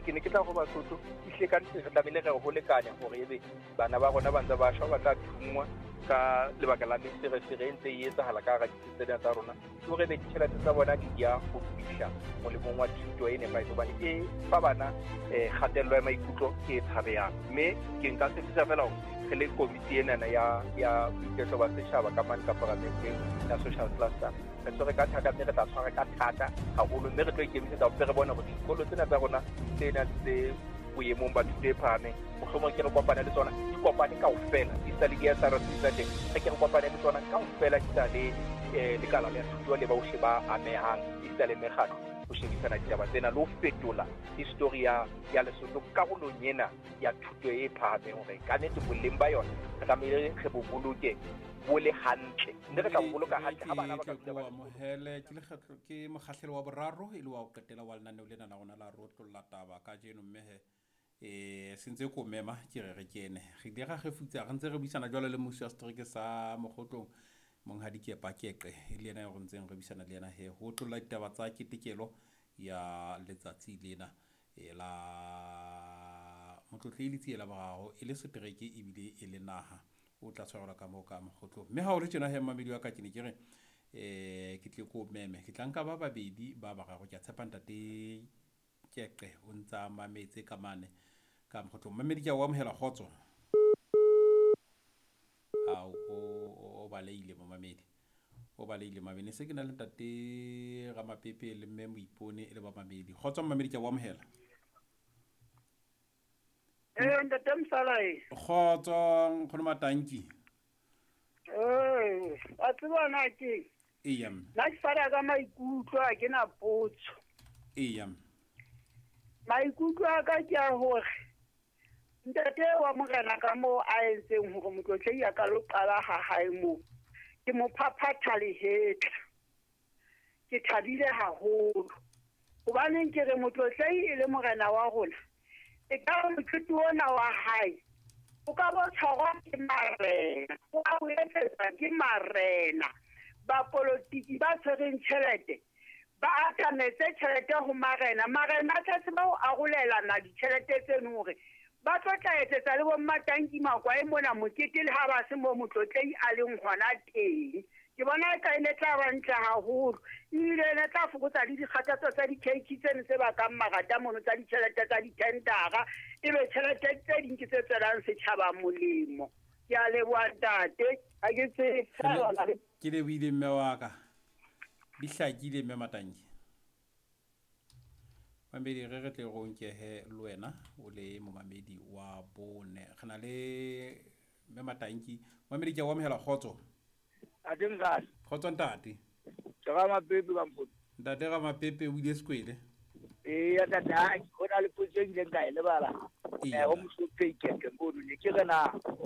ke ne ke tla go Basotho ihle ka ntse re tlamehile re go lekanya gore ebe bana ba rona ba ntse ba shwa ba tla thungwa ka lebaka la meseresere e ntse e etsagala ka gara ditsena tsa rona ke gore be ditšhelete tsa bona di ya go fitlha molemong wa thuto e nepagetse gobane e fa bana kgatelelo ya maikutlo ke e tshabeyang mme ke nka sepisa fela gore re le komiti enana ya boiketlo ba setšhaba ka mane ka paramenteng ya social cluster re tshwere ka thata mme re tla tshwara ka thata gagolo mme re tlo ikemisetsa gope re bone gore dikolo tsena tsa rona tsena tse boemong ba thuto e phahameng mohlomong ke re kopane le tsona di kopane kaofela di sa le ke ya SARS tsa teng re ke re kopane le tsona kaofela di sa le lekala la thuto le baohle ba amehang di sa le mekgatlo go shebisana ditaba tsena le ho fetola histori ya Lesotho karolong ena ya thuto e phahameng gore ka nnete boleng ba yona re tlamehile re bo boloke bo le hantle mme re tla boloka hantle ha bana ba ka go amohele ke mokgahlelo wa boraro e le wa go qetela wa lenaneo lena la rona la rotlolla taba ka jeno mmehe sentse ko mema ke re kene re di ga gefutsa ga ntse re buisana jwale le musi wa setereke sa mogotlong monghadi ke pakeke le ena go ntseng re buisana le ena he ho tlolla ditaba tsa ketekelo ya letsatsi lena la motlotledi tsiela bagago e le setereke e bile e le naha o tla tshwarela ka mo ka mogotlong mme ha o le tsena he mamedi wa ka ke ne ke re ke tle ko meme ke tla nka ba babedi ba bagago ke tshepanta te keke o ntsa mametse ka mane ka mogotlong mamedi ke wa mohela khotso o baleile mo mamedi o baleile mabene se ke na le tate ga mapepe le mme moipone e le ba mamedi khotso mamedi ke wa mohela ntate Msalai khotso khono matanki a tsebana ke eyam la fara ka maikutlo a ke na potso eyam maikutlo a ka ke a hore ntate wa morena ka mo a entseng hore motlotlei ya ka lo qala ha hae mo ke mo phaphatha le hetla ke thabile haholo hobaneng ke re motlotlei e le morena wa rona e ka mothuti ona wa hae o ka bo tshwarwa ke marena o ka bo etsetsa ke marena ba politiki ba tshwereng tjhelete ba atametse tjhelete ho marena a tla se ba o arolelana ditjhelete tseno hore ba tlo tla etsetsa le bo mmatanki makwa e mona mokete le ha ba se mo motlotlei a leng hona teng ke bona ka ene tla ba ntle haholo ile ene tla fokotsa le dikgathatso tsa di-cake tseno tse ba kang marata mono tsa ditjhelete tsa ditendara ebe tjhelete tse ding ke tse tswelang setjhaba molemo ke a leboha ntate ha ke tsebe ke le buile mme wa ka di hlakile mme matanki mamedi re tle go nke he le wena o le momamedi wa bone gana le mme matanki mamedi ke wa mohela khotso a ding gas khotso ntate ga mapepe ba mpotsa ntate ga mapepe o ile sekwele ya tata go na le potso e ileng ka e lebala go mosophei keke mono ne ke rena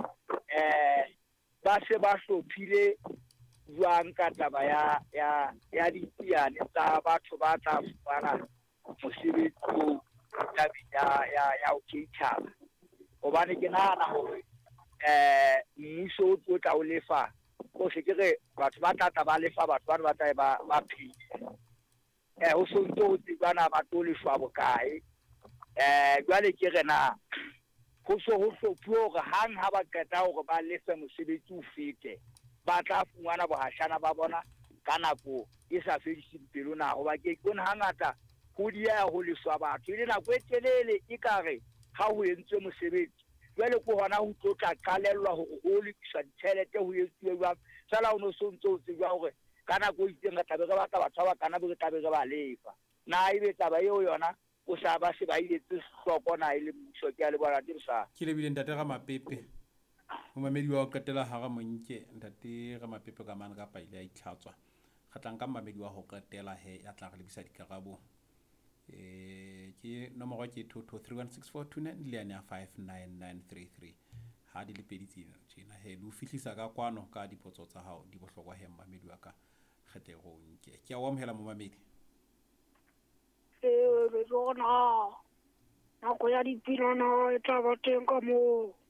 ba se ba hlophile jwang ka taba ya dipiane tsa batho ba tla fumana mosebetsi o tabeng ya o keitšhaba gobane ke nagana gore mmuso o tlo tla o lefa go se ke re batho ba tla ba lefa batho ba tla ba phile o sontse o tsebana ba tlo lefa bokae jwale ke rena go so go hlophuwe gore hang ha ba qeta gore ba lefe mosebetsi o fete ba tla fumana bohashana ba bona ka nako e sa fediseng pelo na go ba ke bona hangata go dia go leswa batho ile nako e telele e kare ha ho entswe mosebetsi jwale ko hona ho tlotla qalellwa hore go lekiswa ditšhelete ho etsiwe jwang sala o no sontse o tseba hore ka nako e itseng ga tlabe re batla batho ba kana bo re tlabe re ba lefa na e be taba eo yona o sa ba se ba iletse hloko na ile mmuso ke a le bona dirisa ke le bile ntate ga mapepe mo mamedi wa go qetela ha ga monke ntate ga mapepe ka mane ka paile a itlhatswa kgatlang ka mamedi wa go qetela he ya tla re lebisa dikarabo ke nomoro ke 22316429 le ya 59933 ha di le pedi tsena he lu fihlisa ka kwano ka dipotso tsa hao di bohlokwa he mamedi wa ka khete go nke ke a omhela mo mamedi re bona nako ya dipinana e tla ba teng ka moo